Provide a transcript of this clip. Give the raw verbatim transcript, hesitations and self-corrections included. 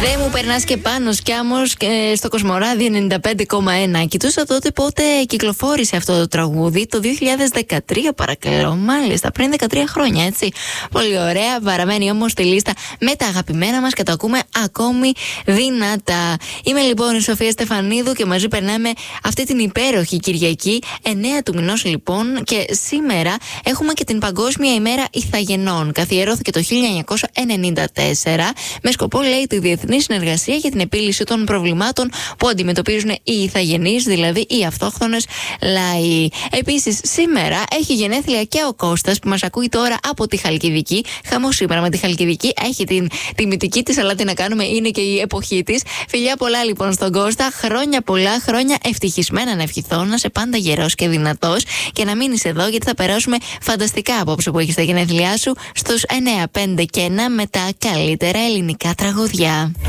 Δεν μου περνάς και πάνω σκιάμος και στο Κοσμοράδιο ενενήντα πέντε κόμμα ένα. Κοιτούσα τότε πότε κυκλοφόρησε αυτό το τραγούδι, το δύο χιλιάδες δεκατρία, παρακαλώ. Μάλιστα, πριν δεκατρία χρόνια, έτσι. Πολύ ωραία. Παραμένει όμως στη λίστα με τα αγαπημένα μας και το ακούμε ακόμη δυνατά. Είμαι λοιπόν η Σοφία Στεφανίδου και μαζί περνάμε αυτή την υπέροχη Κυριακή, εννέα του μηνός λοιπόν. Και σήμερα έχουμε και την Παγκόσμια ημέρα Ιθαγενών. Καθιερώθηκε το χίλια εννιακόσια ενενήντα τέσσερα με σκοπό, λέει, τη διεθνή συνεργασία για την επίλυση των προβλημάτων που αντιμετωπίζουν οι ηθαγενείς, δηλαδή οι αυτόχθονες λαοί. Επίσης, σήμερα έχει γενέθλια και ο Κώστας που μας ακούει τώρα από τη Χαλκιδική. Χαμός σήμερα με τη Χαλκιδική. Έχει την τιμητική της, αλλά τι να κάνουμε, είναι και η εποχή της. Φιλιά πολλά λοιπόν στον Κώστα. Χρόνια πολλά, χρόνια ευτυχισμένα να ευχηθώ, να είσαι πάντα γερός και δυνατός και να μείνεις εδώ, γιατί θα περάσουμε φανταστικά απόψε που έχεις τα γενέθλιά σου στους εννέα πέντε και ένα με τα καλύτερα ελληνικά τραγούδια.